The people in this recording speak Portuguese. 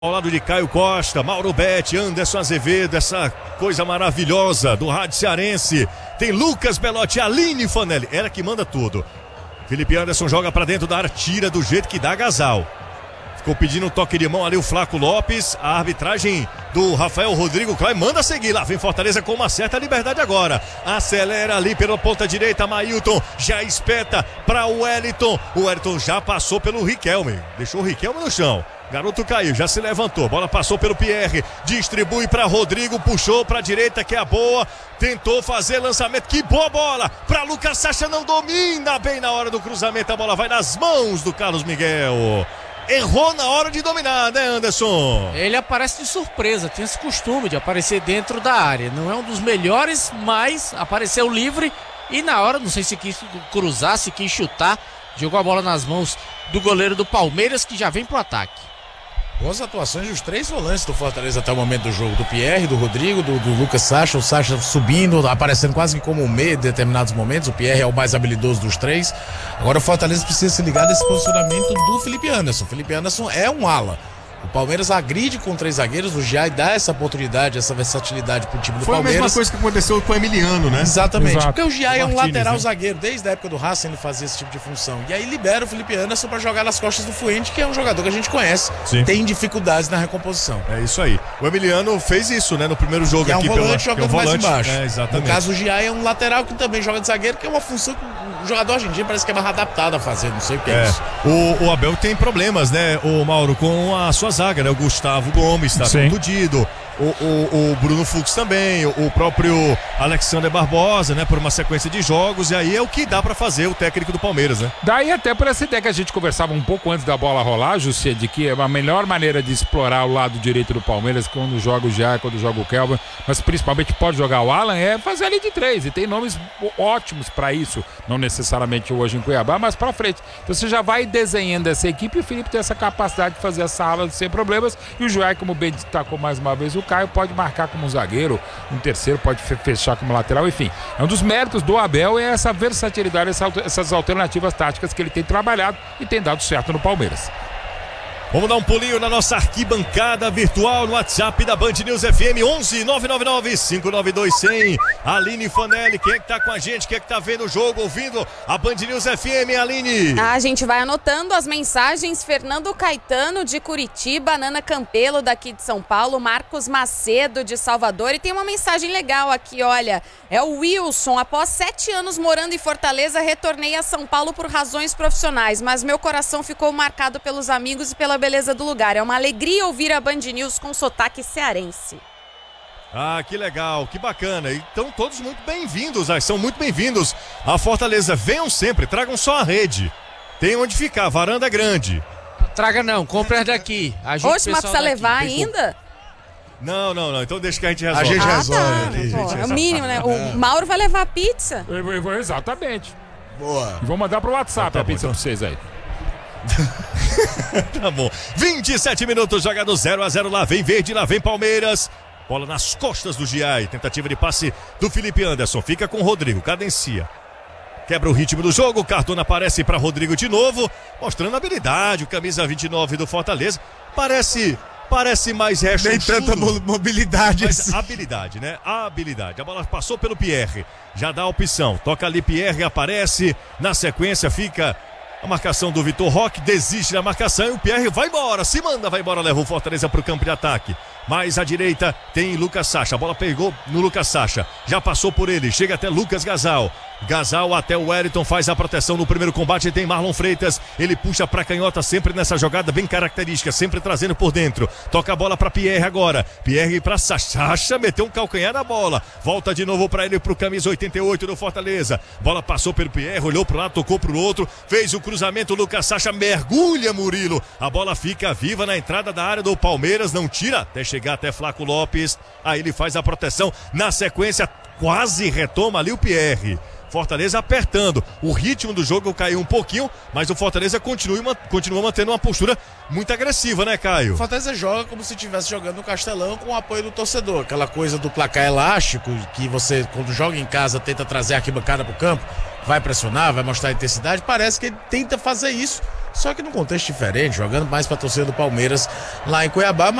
Ao lado de Caio Costa, Mauro Betti, Anderson Azevedo, essa coisa maravilhosa do rádio cearense. Tem Lucas Belotti, Aline Fanelli, ela que manda tudo. Felipe Anderson joga pra dentro da área, tira do jeito que dá Gasal. Ficou pedindo um toque de mão ali o Flaco Lopes. A arbitragem do Rafael Rodrigo Clay manda seguir. Lá vem Fortaleza com uma certa liberdade agora. Acelera ali pela ponta direita. Mailton já espeta para o Wellington. O Wellington já passou pelo Riquelme. Deixou o Riquelme no chão. Garoto caiu, já se levantou. Bola passou pelo Pierre. Distribui para Rodrigo. Puxou para a direita, que é a boa. Tentou fazer lançamento. Que boa bola para Lucas Sacha. Não domina bem na hora do cruzamento. A bola vai nas mãos do Carlos Miguel. Errou na hora de dominar, né, Anderson? Ele aparece de surpresa, tem esse costume de aparecer dentro da área. Não é um dos melhores, mas apareceu livre e na hora, não sei se quis cruzar, se quis chutar, jogou a bola nas mãos do goleiro do Palmeiras, que já vem pro ataque. Boas atuações dos três volantes do Fortaleza até o momento do jogo, do Pierre, do Rodrigo, do Lucas Sacha, o Sacha subindo, aparecendo quase que como um meio em determinados momentos. O Pierre é o mais habilidoso dos três. Agora o Fortaleza precisa se ligar nesse posicionamento do Felipe Anderson. O Felipe Anderson é um ala. O Palmeiras agride com três zagueiros, o Giai dá essa oportunidade, essa versatilidade pro time do Palmeiras. Foi a mesma coisa que aconteceu com o Emiliano, né? Exatamente, Exato. porque o Giai é um lateral, né? zagueiro, desde a época do Racing ele fazia esse tipo de função. E aí libera o Felipe Anderson para jogar nas costas do Fuente, que é um jogador que a gente conhece. Sim. Tem dificuldades na recomposição. É isso aí. O Emiliano fez isso, né, no primeiro jogo que aqui. É um volante jogando mais embaixo. Exatamente. No caso, o Giai é um lateral que também joga de zagueiro, que é uma função que o jogador argentino parece que é mais adaptado a fazer, não sei o que é isso. O Abel tem problemas, né, o Mauro, com a sua zaga, né? O Gustavo Gomes está contundido, o Bruno Fux também, o próprio Alexander Barbosa, né, por uma sequência de jogos, e aí é o que dá para fazer o técnico do Palmeiras, né? Daí até por essa ideia que a gente conversava um pouco antes da bola rolar, José, de que é a melhor maneira de explorar o lado direito do Palmeiras quando joga o Jair, quando joga o Kelvin, mas principalmente pode jogar o Alan, é fazer ali de três, e tem nomes ótimos para isso, não necessariamente hoje em Cuiabá, mas para frente. Então você já vai desenhando essa equipe, e o Felipe tem essa capacidade de fazer essa ala sem problemas, e o Joel, como bem destacou mais uma vez o Caio, pode marcar como zagueiro, um terceiro pode fechar como lateral, enfim. É um dos méritos do Abel, é essa versatilidade, essas alternativas táticas que ele tem trabalhado e tem dado certo no Palmeiras. Vamos dar um pulinho na nossa arquibancada virtual no WhatsApp da Band News FM 11 999 592 100. Aline Fanelli, quem é que tá com a gente? Quem é que tá vendo o jogo, ouvindo a Band News FM, Aline? A gente vai anotando as mensagens. Fernando Caetano de Curitiba, Nana Campelo daqui de São Paulo, Marcos Macedo de Salvador, e tem uma mensagem legal aqui, olha, é o Wilson. Após 7 anos morando em Fortaleza, retornei a São Paulo por razões profissionais, mas meu coração ficou marcado pelos amigos e pela beleza do lugar. É uma alegria ouvir a Band News com sotaque cearense. Ah, que legal, que bacana. Então todos muito bem-vindos, são muito bem-vindos a Fortaleza. Venham sempre, tragam só a rede. Tem onde ficar, varanda grande. Traga não, compra daqui. Oxe, mas precisa levar ainda? Não, então deixa que a gente resolve. A gente resolve. É o mínimo, né? O Mauro vai levar pizza. Exatamente. Boa. Vou mandar pro WhatsApp a pizza pra vocês aí. Tá bom, 27 minutos, jogado 0-0, lá vem Verde, lá vem Palmeiras. Bola nas costas do Giai, tentativa de passe do Felipe Anderson, fica com o Rodrigo, cadencia, quebra o ritmo do jogo, Cardona aparece para Rodrigo de novo, mostrando habilidade, o camisa 29 do Fortaleza, parece mais resto. Nem tanta mobilidade assim. Habilidade, né? Habilidade. A bola passou pelo Pierre, já dá a opção, toca ali, Pierre aparece, na sequência fica a marcação do Vitor Roque, desiste da marcação e o Pierre vai embora, se manda, vai embora, leva o Fortaleza para o campo de ataque. Mais à direita tem Lucas Sacha, a bola pegou no Lucas Sacha, já passou por ele, chega até Lucas Gasal até o Wellington, faz a proteção no primeiro combate, tem Marlon Freitas, ele puxa pra canhota sempre nessa jogada bem característica, sempre trazendo por dentro, toca a bola pra Pierre agora, Pierre pra Sacha, meteu um calcanhar na bola, volta de novo pra ele, pro camisa 88 do Fortaleza, bola passou pelo Pierre, olhou pro lado, tocou pro outro, fez o cruzamento, Lucas Sacha mergulha Murilo, a bola fica viva na entrada da área do Palmeiras, não tira, até chegar até Flaco Lopes, aí ele faz a proteção, na sequência quase retoma ali o Pierre. Fortaleza apertando, o ritmo do jogo caiu um pouquinho, mas o Fortaleza continua mantendo uma postura muito agressiva, né, Caio? O Fortaleza joga como se estivesse jogando no Castelão com o apoio do torcedor, aquela coisa do placar elástico, que você, quando joga em casa, tenta trazer a arquibancada pro campo. vai pressionar, vai mostrar intensidade. Parece que ele tenta fazer isso, só que num contexto diferente, jogando mais para a torcida do Palmeiras lá em Cuiabá.